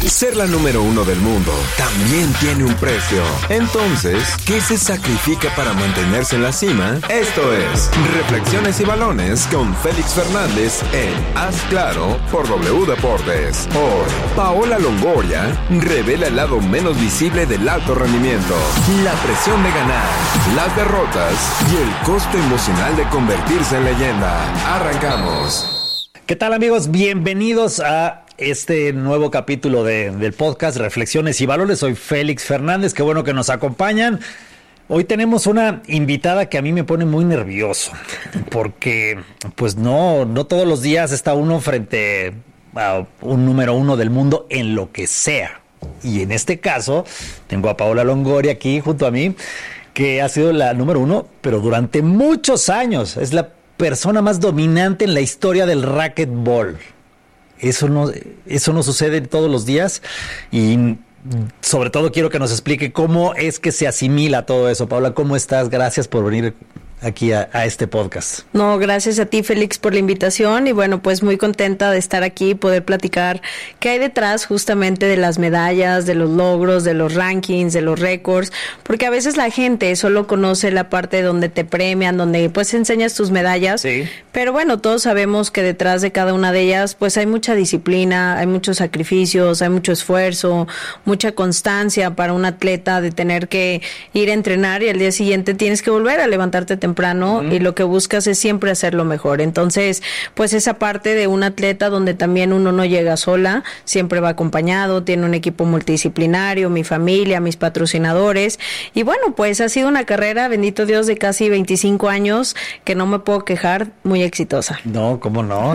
Ser la número 1 del mundo también tiene un precio. Entonces, ¿qué se sacrifica para mantenerse en la cima? Esto es Reflexiones y Balones con Félix Fernández en Haz Claro por W Deportes. Hoy, Paola Longoria revela el lado menos visible del alto rendimiento, la presión de ganar, las derrotas y el costo emocional de convertirse en leyenda. Arrancamos. ¿Qué tal, amigos? Bienvenidos a este nuevo capítulo del podcast Reflexiones y Balones. Soy Félix Fernández, qué bueno que nos acompañan. Hoy tenemos una invitada que a mí me pone muy nervioso, porque pues no todos los días está uno frente a un número 1 del mundo en lo que sea. Y en este caso tengo a Paola Longoria aquí junto a mí, que ha sido la número 1, pero durante muchos años. Es la persona más dominante en la historia del racquetball. Eso no sucede todos los días y sobre todo quiero que nos explique cómo es que se asimila todo eso. Paola, ¿cómo estás? Gracias por venir aquí a este podcast. No, gracias a ti, Félix, por la invitación y bueno, pues muy contenta de estar aquí y poder platicar qué hay detrás justamente de las medallas, de los logros, de los rankings, de los récords, porque a veces la gente solo conoce la parte donde te premian, donde pues enseñas tus medallas, sí. Pero bueno, todos sabemos que detrás de cada una de ellas pues hay mucha disciplina, hay muchos sacrificios, hay mucho esfuerzo, mucha constancia para un atleta de tener que ir a entrenar y al día siguiente tienes que volver a levantarte temprano y lo que buscas es siempre hacerlo mejor. Entonces, pues esa parte de un atleta donde también uno no llega sola, siempre va acompañado, tiene un equipo multidisciplinario, mi familia, mis patrocinadores y bueno, pues ha sido una carrera, bendito Dios, de casi 25 años que no me puedo quejar, muy exitosa. No, ¿cómo no?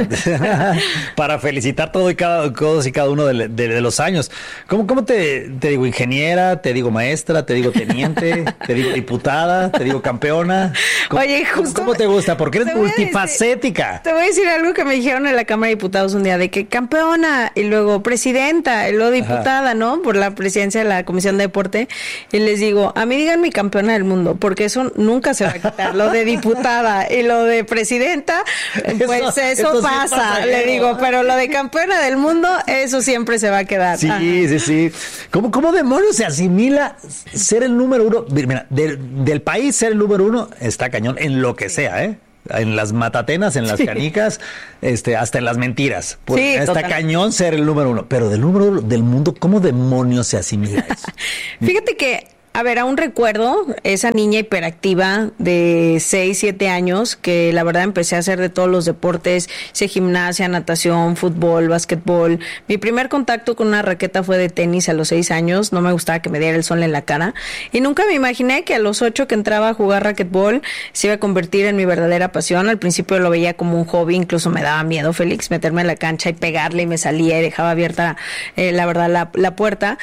Para felicitar todos y cada uno de los años. ¿Cómo te digo ingeniera, te digo maestra, te digo teniente, te digo diputada, te digo campeona? Oye, justo. ¿Cómo te gusta? Porque eres multifacética. Te voy a decir algo que me dijeron en la Cámara de Diputados un día, de que campeona, y luego presidenta, y luego diputada, ajá, ¿no? Por la presidencia de la Comisión de Deporte. Y les digo, a mí díganme campeona del mundo, porque eso nunca se va a quitar. Lo de diputada y lo de presidenta, pues eso pasa, sí, le digo. Pero lo de campeona del mundo, eso siempre se va a quedar. Sí, ajá, sí. ¿Cómo demonios se asimila ser el número 1? Mira, del país ser el número 1 está cañón en lo que sea, ¿eh? En las matatenas, en las canicas, hasta en las mentiras. Pues, sí, está total, cañón ser el número 1, pero del número 1 del mundo, ¿cómo demonios se asimila eso? Fíjate que, a ver, aún recuerdo esa niña hiperactiva de 6, 7 años que la verdad empecé a hacer de todos los deportes, hice gimnasia, natación, fútbol, básquetbol. Mi primer contacto con una raqueta fue de tenis a los 6 años, no me gustaba que me diera el sol en la cara y nunca me imaginé que a los 8 que entraba a jugar raquetbol se iba a convertir en mi verdadera pasión. Al principio lo veía como un hobby, incluso me daba miedo, Félix, meterme en la cancha y pegarle y me salía y dejaba abierta la verdad la puerta.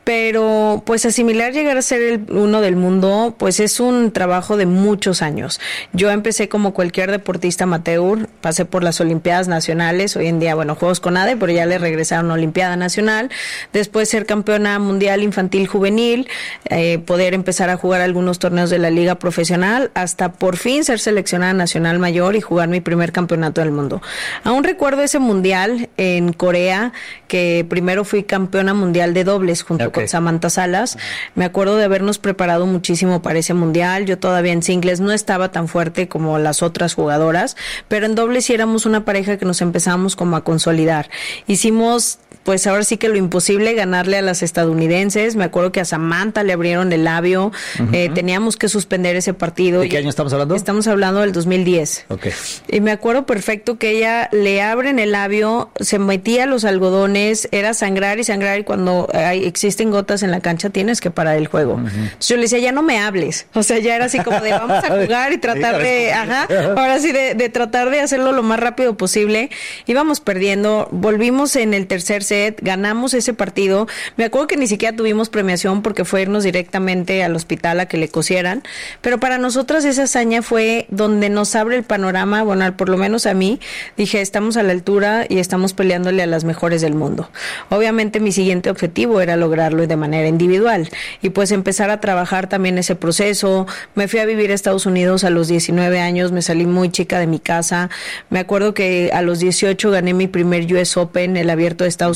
Pero pues asimilar llegar a ser el 1 del mundo pues es un trabajo de muchos años. Yo empecé como cualquier deportista amateur, pasé por las Olimpiadas Nacionales, hoy en día bueno, Juegos CONADE, pero ya le regresaron a Olimpiada Nacional, después ser campeona mundial infantil juvenil, poder empezar a jugar algunos torneos de la liga profesional, hasta por fin ser seleccionada nacional mayor y jugar mi primer campeonato del mundo. Aún recuerdo ese mundial en Corea, que primero fui campeona mundial de dobles junto con Samantha Salas. Me acuerdo de habernos preparado muchísimo para ese mundial. Yo todavía en singles no estaba tan fuerte como las otras jugadoras, pero en dobles sí éramos una pareja que nos empezamos como a consolidar. Hicimos pues ahora sí que lo imposible, ganarle a las estadounidenses. Me acuerdo que a Samantha le abrieron el labio, teníamos que suspender ese partido. ¿De qué año estamos hablando? Estamos hablando del 2010. Okay. Y me acuerdo perfecto que ella le abren el labio, se metía los algodones, era sangrar y cuando existen gotas en la cancha tienes que parar el juego. Entonces yo le decía, ya no me hables. O sea, ya era así como de vamos a jugar y tratar ahora sí de tratar de hacerlo lo más rápido posible. Íbamos perdiendo, volvimos en el tercer set, ganamos ese partido. Me acuerdo que ni siquiera tuvimos premiación porque fue irnos directamente al hospital a que le cosieran, pero para nosotras esa hazaña fue donde nos abre el panorama, bueno, por lo menos a mí, dije, estamos a la altura y estamos peleándole a las mejores del mundo. Obviamente mi siguiente objetivo era lograrlo de manera individual y pues empezar a trabajar también ese proceso. Me fui a vivir a Estados Unidos a los 19 años, me salí muy chica de mi casa. Me acuerdo que a los 18 gané mi primer US Open, el abierto de Estados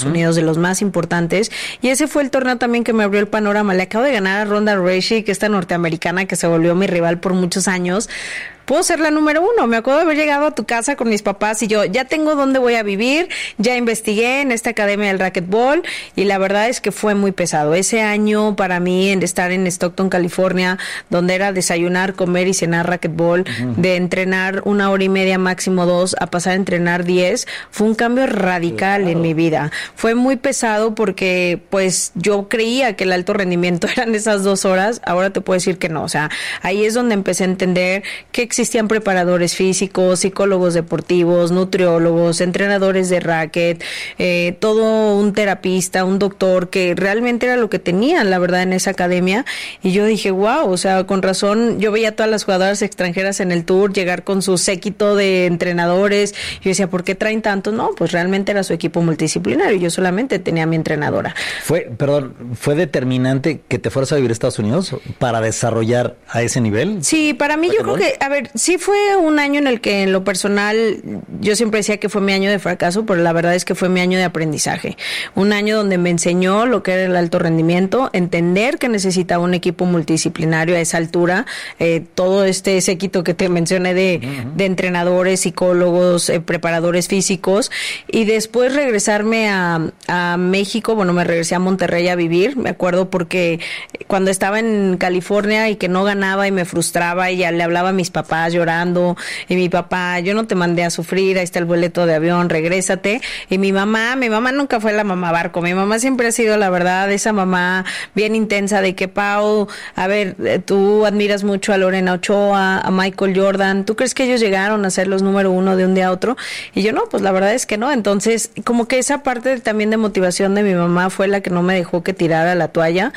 Unidos, de los más importantes. Y ese fue el torneo también que me abrió el panorama. Le acabo de ganar a Ronda Rousey, que esta norteamericana que se volvió mi rival por muchos años. Puedo ser la número 1. Me acuerdo de haber llegado a tu casa con mis papás y yo ya tengo dónde voy a vivir, ya investigué en esta academia del racquetball y la verdad es que fue muy pesado. Ese año para mí en estar en Stockton, California, donde era desayunar, comer y cenar racquetball, de entrenar 1 hora y media, máximo 2, a pasar a entrenar 10, fue un cambio radical en mi vida. Fue muy pesado porque pues yo creía que el alto rendimiento eran esas 2 horas, ahora te puedo decir que no. O sea, ahí es donde empecé a entender que existían preparadores físicos, psicólogos deportivos, nutriólogos, entrenadores de racket, todo un terapista, un doctor, que realmente era lo que tenían, la verdad, en esa academia. Y yo dije, wow, o sea, con razón, yo veía a todas las jugadoras extranjeras en el tour llegar con su séquito de entrenadores. Yo decía, ¿por qué traen tantos? No, pues realmente era su equipo multidisciplinario. Yo solamente tenía a mi entrenadora. ¿Fue determinante que te fueras a vivir a Estados Unidos para desarrollar a ese nivel? Sí, para mí yo creo que, a ver, sí fue un año en el que en lo personal yo siempre decía que fue mi año de fracaso, pero la verdad es que fue mi año de aprendizaje. Un año donde me enseñó lo que era el alto rendimiento, entender que necesitaba un equipo multidisciplinario a esa altura, todo este séquito que te mencioné de entrenadores, psicólogos, preparadores físicos, y después regresarme a México. Bueno, me regresé a Monterrey a vivir, me acuerdo, porque cuando estaba en California y que no ganaba y me frustraba y ya le hablaba a mis papás llorando, y mi papá, yo no te mandé a sufrir, ahí está el boleto de avión, regrésate. Y mi mamá nunca fue la mamá barco, mi mamá siempre ha sido, la verdad, esa mamá bien intensa de que, Pau, a ver, tú admiras mucho a Lorena Ochoa, a Michael Jordan, ¿tú crees que ellos llegaron a ser los número 1 de un día a otro? Y yo, no, pues la verdad es que no. Entonces, como que esa parte también de motivación de mi mamá fue la que no me dejó que tirara la toalla.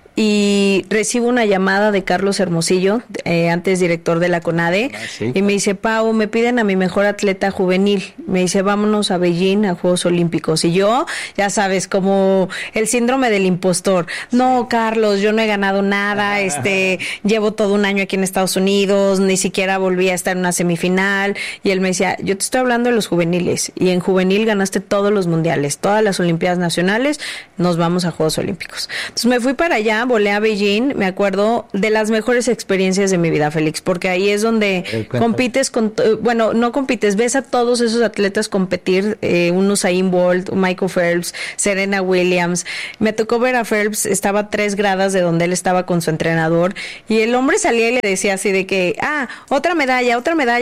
Y recibo una llamada de Carlos Hermosillo, antes director de la CONADE, sí. Y me dice, Pau, me piden a mi mejor atleta juvenil. Me dice, vámonos a Beijing a Juegos Olímpicos. Y yo, ya sabes, como el síndrome del impostor. No, Carlos, yo no he ganado nada, llevo todo un año aquí en Estados Unidos, ni siquiera volví a estar en una semifinal. Y él me decía, yo te estoy hablando de los juveniles, y en juvenil ganaste todos los mundiales, todas las Olimpiadas Nacionales, nos vamos a Juegos Olímpicos. Entonces me fui para allá, volé a Beijing, me acuerdo de las mejores experiencias de mi vida, Félix, porque ahí es donde compites con, no compites, ves a todos esos atletas competir, un Usain Bolt, Michael Phelps, Serena Williams. Me tocó ver a Phelps, estaba a 3 gradas de donde él estaba con su entrenador, y el hombre salía y le decía así de que, otra medalla.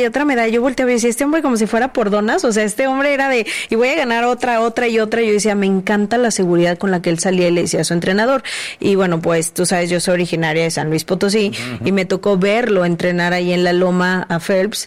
Yo volteé a ver y decía, este hombre como si fuera por donas, o sea, este hombre era de, y voy a ganar otra. Y yo decía, me encanta la seguridad con la que él salía y le decía a su entrenador. Y bueno, pues tú sabes, yo soy originaria de San Luis Potosí, y me tocó verlo entrenar ahí en la loma a Phelps,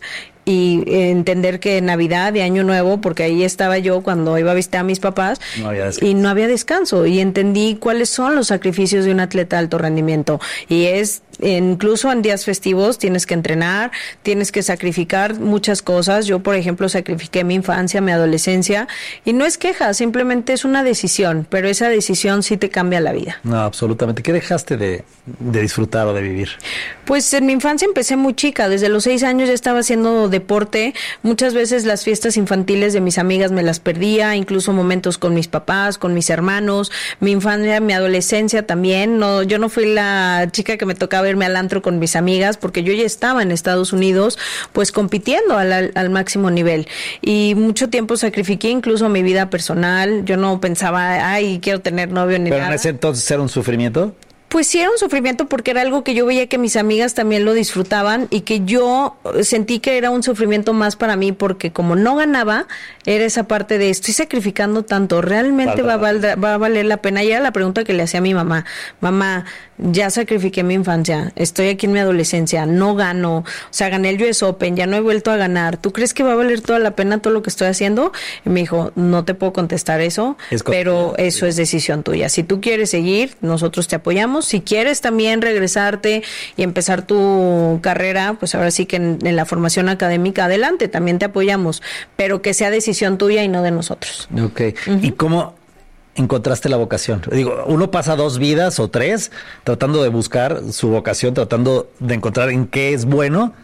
y entender que Navidad y Año Nuevo, porque ahí estaba yo cuando iba a visitar a mis papás, no había descanso, y entendí cuáles son los sacrificios de un atleta de alto rendimiento, y es incluso en días festivos tienes que entrenar, tienes que sacrificar muchas cosas. Yo, por ejemplo, sacrifiqué mi infancia, mi adolescencia, y no es queja, simplemente es una decisión, pero esa decisión sí te cambia la vida. No, absolutamente. ¿Qué dejaste de disfrutar o de vivir? Pues en mi infancia empecé muy chica, desde los 6 años ya estaba haciendo deporte. Muchas veces las fiestas infantiles de mis amigas me las perdía, incluso momentos con mis papás, con mis hermanos. Mi infancia, mi adolescencia también. No, yo no fui la chica que me tocaba irme al antro con mis amigas, porque yo ya estaba en Estados Unidos, pues compitiendo al máximo nivel. Y mucho tiempo sacrifiqué incluso mi vida personal. Yo no pensaba, quiero tener novio ni nada. ¿Pero en ese entonces era un sufrimiento? Pues sí, era un sufrimiento porque era algo que yo veía que mis amigas también lo disfrutaban, y que yo sentí que era un sufrimiento más para mí, porque como no ganaba, era esa parte de estoy sacrificando tanto, ¿realmente va a valer la pena? Y era la pregunta que le hacía a mi mamá. Mamá, ya sacrifiqué mi infancia, estoy aquí en mi adolescencia, no gano, o sea, gané el US Open, ya no he vuelto a ganar, ¿tú crees que va a valer toda la pena todo lo que estoy haciendo? Y me dijo, no te puedo contestar eso, pero eso es decisión tuya. Si tú quieres seguir, nosotros te apoyamos. Si quieres también regresarte y empezar tu carrera, pues ahora sí que en la formación académica, adelante, también te apoyamos, pero que sea decisión tuya y no de nosotros. Ok. ¿Y cómo encontraste la vocación? Digo, uno pasa 2 vidas o 3 tratando de buscar su vocación, tratando de encontrar en qué es bueno,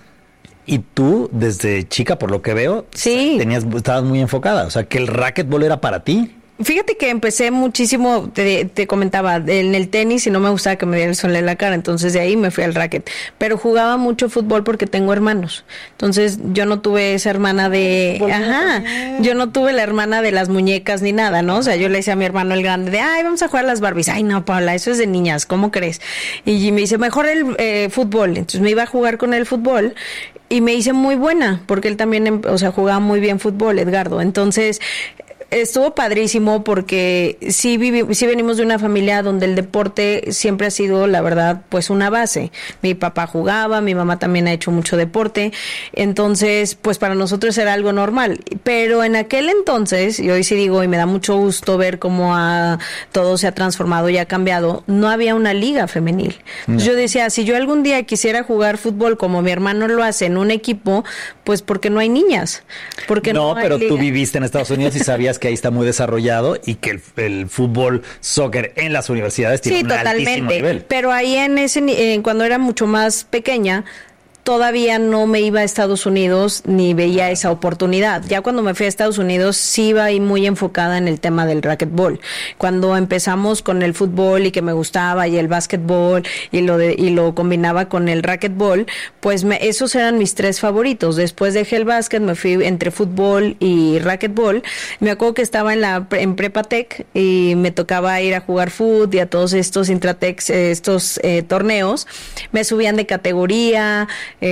y tú, desde chica, por lo que veo, sí, estabas muy enfocada, o sea, que el racquetball era para ti. Fíjate que empecé muchísimo, te comentaba, en el tenis y no me gustaba que me diera el sol en la cara, entonces de ahí me fui al racket. Pero jugaba mucho fútbol porque tengo hermanos. Entonces yo no tuve esa hermana yo no tuve la hermana de las muñecas ni nada, ¿no? O sea, yo le decía a mi hermano el grande vamos a jugar a las Barbies. Ay, no, Paula, eso es de niñas, ¿cómo crees? Y me dice, mejor el fútbol. Entonces me iba a jugar con el fútbol y me hice muy buena, porque él también, jugaba muy bien fútbol, Edgardo. Entonces, estuvo padrísimo porque sí venimos de una familia donde el deporte siempre ha sido, la verdad, pues una base. Mi papá jugaba, mi mamá también ha hecho mucho deporte, entonces pues para nosotros era algo normal, pero en aquel entonces, y hoy sí digo, y me da mucho gusto ver cómo todo se ha transformado y ha cambiado, no había una liga femenil. No. Yo decía, si yo algún día quisiera jugar fútbol como mi hermano lo hace en un equipo, pues porque no hay niñas. Porque no hay pero liga. Tú viviste en Estados Unidos y sabías que ahí está muy desarrollado y que el fútbol, soccer en las universidades tiene un altísimo nivel. Pero ahí cuando era mucho más pequeña, todavía no me iba a Estados Unidos ni veía esa oportunidad. Ya cuando me fui a Estados Unidos sí iba ahí muy enfocada en el tema del racquetball. Cuando empezamos con el fútbol y que me gustaba y el básquetbol y lo combinaba con el racquetball, pues esos eran mis tres favoritos. Después dejé el básquet, me fui entre fútbol y racquetball. Me acuerdo que estaba en Prepa Tech y me tocaba ir a jugar fútbol y a todos estos Intratex, torneos. Me subían de categoría,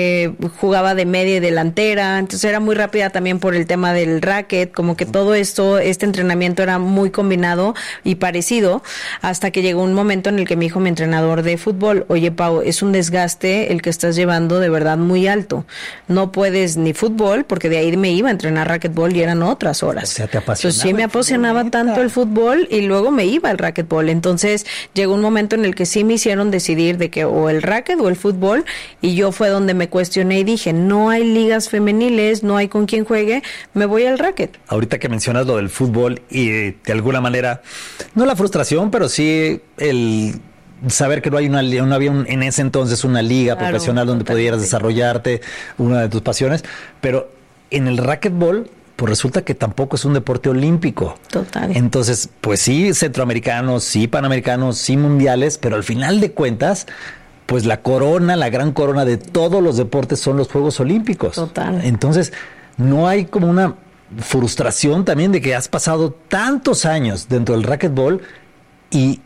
jugaba de media y delantera, entonces era muy rápida también por el tema del racket, como que todo este entrenamiento era muy combinado y parecido, hasta que llegó un momento en el que me dijo mi entrenador de fútbol, oye Pau, es un desgaste el que estás llevando de verdad muy alto, no puedes ni fútbol, porque de ahí me iba a entrenar racquetball y eran otras horas. O sea, te apasionaba. Entonces sí me apasionaba tanto el fútbol y luego me iba al racquetball, entonces llegó un momento en el que sí me hicieron decidir de que o el racket o el fútbol, y yo fue donde me cuestioné y dije, no hay ligas femeniles, no hay con quien juegue, me voy al racket. Ahorita que mencionas lo del fútbol y de alguna manera, no la frustración, pero sí el saber que no había en ese entonces una liga profesional donde pudieras desarrollarte una de tus pasiones, pero en el racquetball pues resulta que tampoco es un deporte olímpico. Total. Entonces, pues sí centroamericanos, sí panamericanos, sí mundiales, pero al final de cuentas, pues la gran corona de todos los deportes son los Juegos Olímpicos. Total. Entonces, no hay como una frustración también de que has pasado tantos años dentro del racquetball y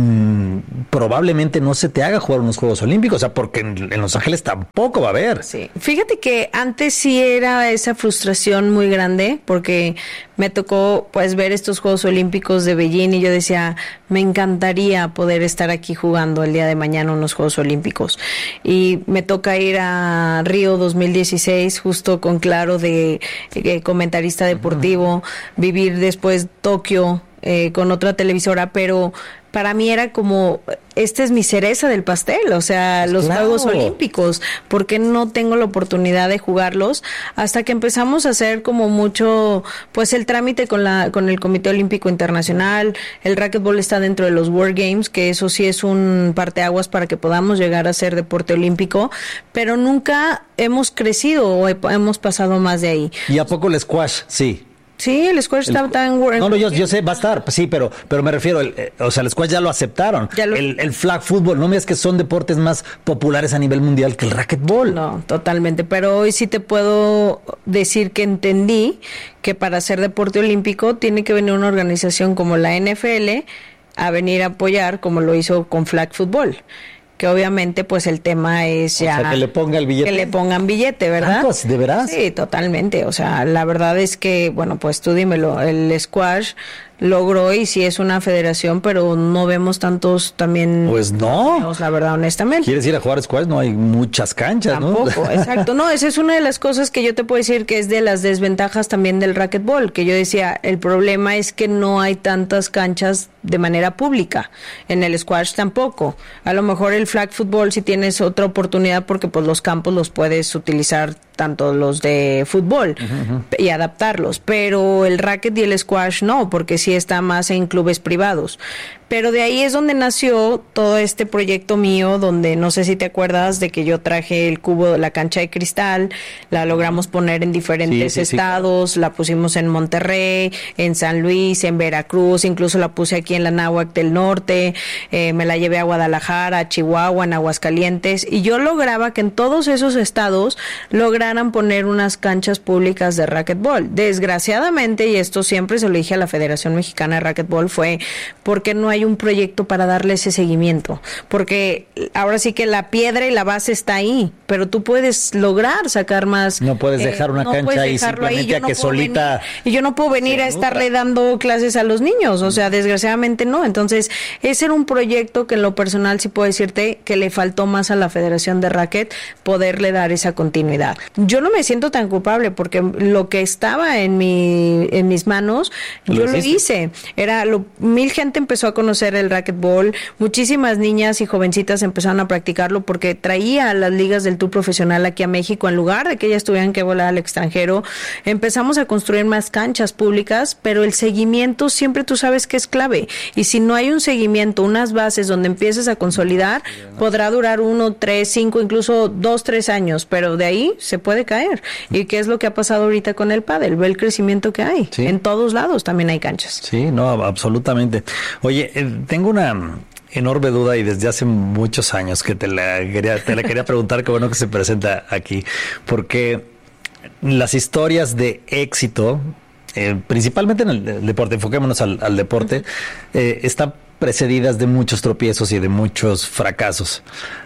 probablemente no se te haga jugar unos Juegos Olímpicos, o sea, porque en Los Ángeles tampoco va a haber. Sí, fíjate que antes sí era esa frustración muy grande, porque me tocó pues ver estos Juegos Olímpicos de Beijing y yo decía, me encantaría poder estar aquí jugando el día de mañana unos Juegos Olímpicos, y me toca ir a Río 2016 justo con Claro de comentarista deportivo, vivir después Tokio con otra televisora, pero para mí era como, esta es mi cereza del pastel, o sea, los Juegos Olímpicos, ¿por qué no tengo la oportunidad de jugarlos? Hasta que empezamos a hacer como mucho, pues el trámite con el Comité Olímpico Internacional, el racquetball está dentro de los World Games, que eso sí es un parteaguas para que podamos llegar a ser deporte olímpico, pero nunca hemos crecido o hemos pasado más de ahí. ¿Y a poco el squash? Sí. Sí, el squash está tan... No, yo sé, va a estar, sí, pero me refiero, o sea, el squash ya lo aceptaron. El flag football, no me digas que son deportes más populares a nivel mundial que el racquetball. No, totalmente, pero hoy sí te puedo decir que entendí que para ser deporte olímpico tiene que venir una organización como la NFL a venir a apoyar, como lo hizo con flag football. Que obviamente pues el tema es ya... O sea, que le ponga el billete. Que le pongan billete, ¿verdad? ¿Tantos? ¿De veras? Sí, totalmente. O sea, la verdad es que, bueno, pues tú dímelo, el squash logró y sí es una federación, pero no vemos tantos también... Pues no. La verdad, honestamente. ¿Quieres ir a jugar squash? No hay muchas canchas, tampoco, ¿no? Exacto. No, esa es una de las cosas que yo te puedo decir que es de las desventajas también del racquetball, que yo decía, el problema es que no hay tantas canchas de manera pública. En el squash tampoco. A lo mejor el flag football si tienes otra oportunidad porque pues los campos los puedes utilizar tanto los de fútbol y adaptarlos, pero el racket y el squash no, porque sí está más en clubes privados. Pero de ahí es donde nació todo este proyecto mío, donde no sé si te acuerdas de que yo traje el cubo, la cancha de cristal, la logramos poner en diferentes estados, la pusimos en Monterrey, en San Luis, en Veracruz, incluso la puse aquí en la Náhuac del Norte, me la llevé a Guadalajara, a Chihuahua, en Aguascalientes, y yo lograba que en todos esos estados lograran poner unas canchas públicas de racquetball. Desgraciadamente, y esto siempre se lo dije a la Federación Mexicana de Racquetball, fue porque no hay un proyecto para darle ese seguimiento, porque ahora sí que la piedra y la base está ahí, pero tú puedes lograr sacar más. No puedes dejar una cancha ahí simplemente a que solita. Y yo no puedo venir a estarle dando clases a los niños, o sea, desgraciadamente no. Entonces, ese era un proyecto que en lo personal sí puedo decirte que le faltó más a la Federación de Racket poderle dar esa continuidad. Yo no me siento tan culpable porque lo que estaba en mis manos, yo lo hice. Mil gente empezó a conocer el racquetball, muchísimas niñas y jovencitas empezaron a practicarlo porque traía a las ligas del tour profesional aquí a México, en lugar de que ellas tuvieran que volar al extranjero. Empezamos a construir más canchas públicas, pero el seguimiento siempre tú sabes que es clave, y si no hay un seguimiento, unas bases donde empieces a consolidar, podrá durar 1, 3, 5, incluso 2, 3 años, pero de ahí se puede caer. ¿Y qué es lo que ha pasado ahorita con el pádel? Ve el crecimiento que hay. Sí. En todos lados también hay canchas. Sí, no, absolutamente. Oye, tengo una enorme duda y desde hace muchos años que te la quería preguntar, qué bueno que se presenta aquí, porque las historias de éxito, principalmente en el deporte, enfoquémonos al deporte, están precedidas de muchos tropiezos y de muchos fracasos,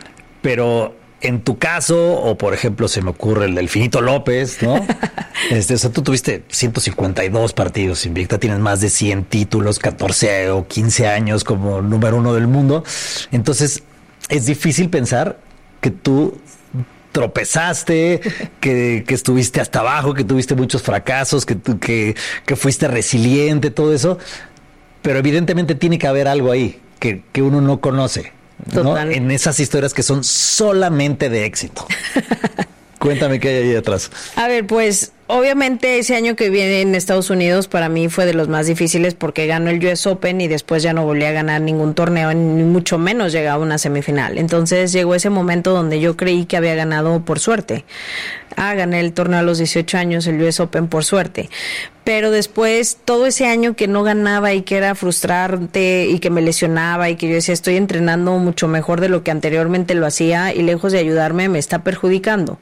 pero en tu caso, o por ejemplo se me ocurre el del Finito López, ¿no? O sea, tú tuviste 152 partidos invicta, tienes más de 100 títulos, 14 o 15 años como número 1 del mundo. Entonces, es difícil pensar que tú tropezaste, que estuviste hasta abajo, que tuviste muchos fracasos, que fuiste resiliente, todo eso. Pero evidentemente tiene que haber algo ahí que uno no conoce, ¿no? En esas historias que son solamente de éxito. Cuéntame qué hay ahí atrás. A ver, pues obviamente ese año que viene en Estados Unidos para mí fue de los más difíciles porque ganó el US Open y después ya no volví a ganar ningún torneo, ni mucho menos llegaba a una semifinal. Entonces llegó ese momento donde yo creí que había ganado por suerte. Gané el torneo a los 18 años, el US Open, por suerte. Pero después, todo ese año que no ganaba y que era frustrante y que me lesionaba y que yo decía, estoy entrenando mucho mejor de lo que anteriormente lo hacía y lejos de ayudarme, me está perjudicando.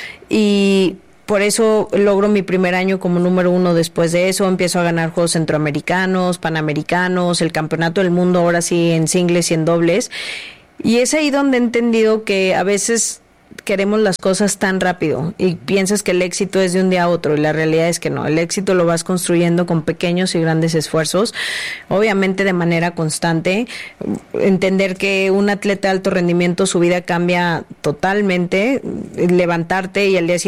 Y por eso logro mi primer año como número 1 después de eso. Empiezo a ganar juegos centroamericanos, panamericanos, el campeonato del mundo, ahora sí en singles y en dobles. Y es ahí donde he entendido que a veces queremos las cosas tan rápido y piensas que el éxito es de un día a otro y la realidad es que no, el éxito lo vas construyendo con pequeños y grandes esfuerzos, obviamente de manera constante, entender que un atleta de alto rendimiento su vida cambia totalmente, levantarte y al día siguiente